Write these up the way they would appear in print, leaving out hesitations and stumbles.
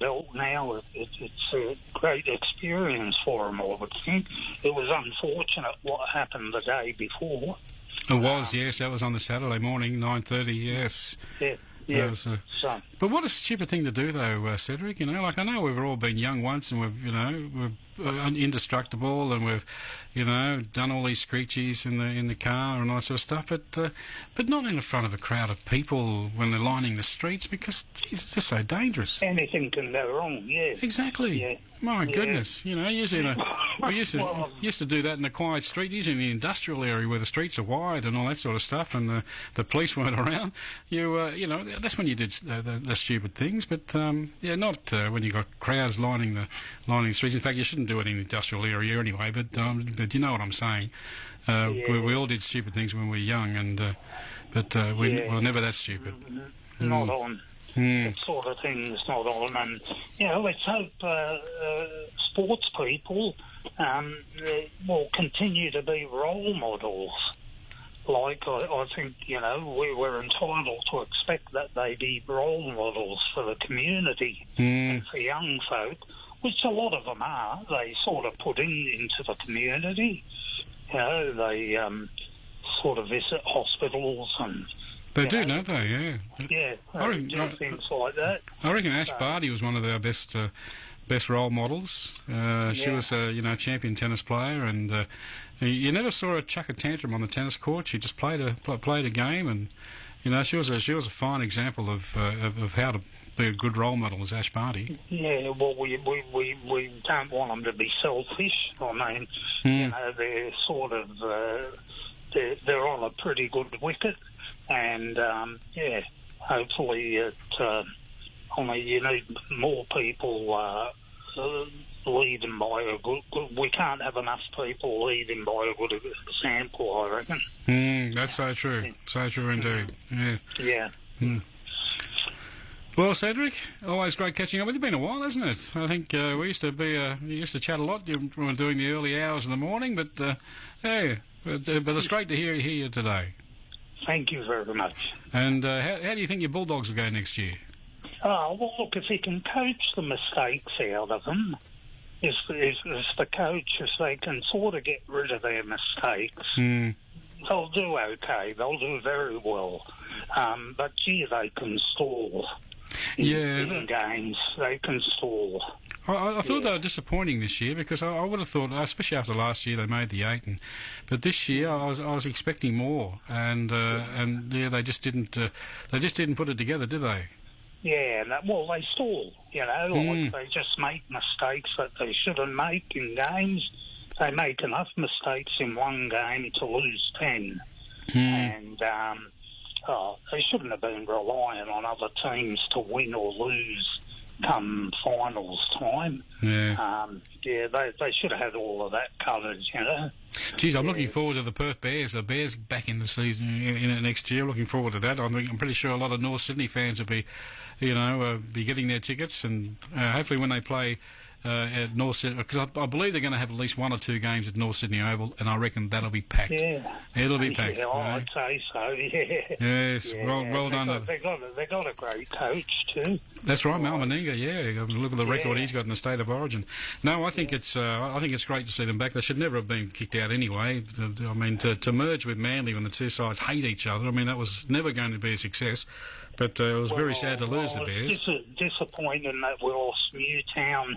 belt now. It's a great experience for them, I would think. It was unfortunate what happened the day before. It was, yes. That was on the Saturday morning, 9:30. Yes. Yeah. Yeah. Was, but what a stupid thing to do, though, Cedric. You know, like I know we've all been young once, and we're indestructible, and we've, done all these screechies in the car and all that sort of stuff. But not in the front of a crowd of people when they're lining the streets, because Jesus, they're so dangerous. Anything can go wrong. Yeah. Exactly. Yeah. My goodness. Usually we used to do that in a quiet street, usually in the industrial area where the streets are wide and all that sort of stuff, and the police weren't around. That's when you did the stupid things. But not when you got crowds lining the streets. In fact, you shouldn't do it in the industrial area anyway. But you know what I'm saying. We all did stupid things when we were young, but we're never that stupid. Not on. That sort of thing's not on, and let's hope sports people will continue to be role models. Like I think we're entitled to expect that they be role models for the community and for young folk, which a lot of them are. They sort of put into the community. They sort of visit hospitals and. They do, don't they? Yeah. Yeah, things like that. I reckon Ash Barty was one of our best role models. She was a champion tennis player, and you never saw her chuck a tantrum on the tennis court. She just played a game, and she was a fine example of how to be a good role model as Ash Barty. Yeah, well, we don't want them to be selfish. I mean, they're sort of they're on a pretty good wicket. And, hopefully you need more people leading by a good... We can't have enough people leading by a good example, I reckon. That's so true. So true indeed. Yeah. Yeah. Well, Cedric, always great catching up with you. It's been a while, hasn't it? I think we used to chat a lot. You were doing the early hours in the morning, but it's great to hear you today. Thank you very much. And how do you think your Bulldogs will go next year? Oh, well, look, if you can coach the mistakes out of them, if the coaches, they can sort of get rid of their mistakes, they'll do okay. They'll do very well. But, gee, they can stall. In games, they can stall. I thought they were disappointing this year, because I would have thought, especially after last year, they made the 8, but this year I was expecting more, and they just didn't put it together, did they? Yeah, well, they stall, they just make mistakes that they shouldn't make in games. They make enough mistakes in one game to lose 10, and they shouldn't have been relying on other teams to win or lose come finals time. Yeah. They should have had all of that covered, Geez, I'm looking forward to the Perth Bears. The Bears back in the season next year. Looking forward to that. I'm pretty sure a lot of North Sydney fans will be, be getting their tickets, and hopefully when they play at North Sydney, because I believe they're going to have at least 1 or 2 games at North Sydney Oval, and I reckon that'll be packed. Yeah, it'll be packed. Yeah, I'd say so. Yeah. Yes, well done. They got a great coach too. That's right, Mal Meninga. Yeah, look at the record he's got in the State of Origin. No, I think it's great to see them back. They should never have been kicked out anyway. I mean, to merge with Manly when the two sides hate each other, I mean, that was never going to be a success. But it was very sad to lose the Bears. It's disappointing that we lost Newtown.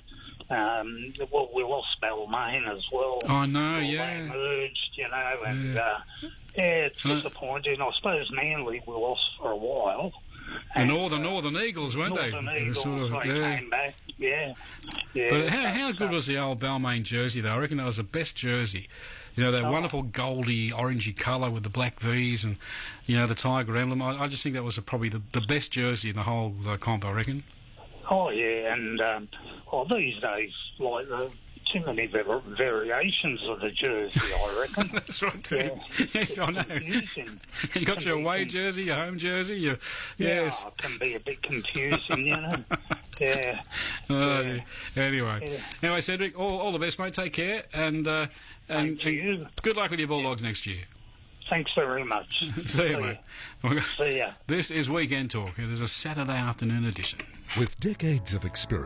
We lost Balmain as well. I know, yeah. They merged, and it's disappointing. I suppose Manly we lost for a while. The Northern Eagles, weren't they? Northern Eagles, they came back, yeah. But how good was the old Balmain jersey, though? I reckon that was the best jersey. That wonderful goldy, orangey colour with the black V's and, the tiger emblem. I just think that was probably the best jersey in the whole comp, I reckon. Oh, yeah, and these days, like, too many variations of the jersey, I reckon. That's right, too. Yeah. Yes, I know. Confusing. You got your away jersey, your home jersey, yes. Yeah, it can be a bit confusing, Yeah. Anyway, Cedric, all the best, mate. Take care, and Thank you. Good luck with your Bulldogs next year. Thanks very much. See you, mate. See ya. This is Weekend Talk. It is a Saturday afternoon edition. With decades of experience